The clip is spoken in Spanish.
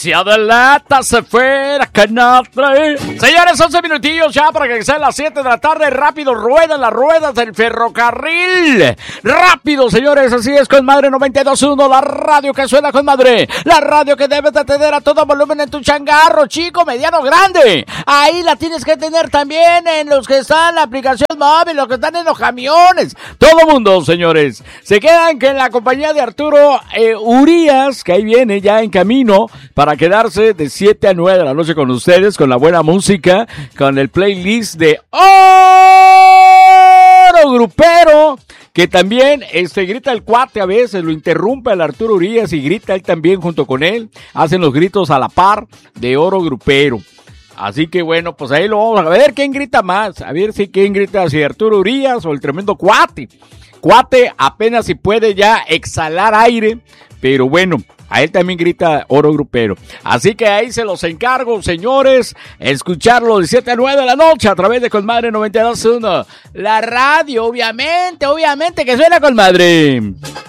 se adelanta, se fuera, Canal 3. Señores, 11 minutillos ya para que sean las 7 de la tarde. Rápido ruedan las ruedas del ferrocarril. Rápido, señores, así es, con Madre 92.1, la radio que suena con madre. La radio que debes de tener a todo volumen en tu changarro, chico, mediano, grande. Ahí la tienes que tener también en los que están en la aplicación móvil, los que están en los camiones. Todo mundo, señores. Se quedan que en la compañía de Arturo Urias, que ahí viene ya en camino para quedarse de 7 a 9 de la noche con ustedes, con la buena música, con el playlist de Oro Grupero, que también grita el cuate a veces, lo interrumpe el Arturo Urias y grita él también junto con él, hacen los gritos a la par de Oro Grupero. Así que bueno, pues ahí lo vamos a ver quién grita más, a ver si quién grita, si Arturo Urias o el tremendo cuate. Cuate apenas si puede ya exhalar aire, pero bueno, a él también grita Oro Grupero. Así que ahí se los encargo, señores, escucharlo de 7 a 9 de la noche a través de Colmadre 92.1. La radio, obviamente que suena Colmadre.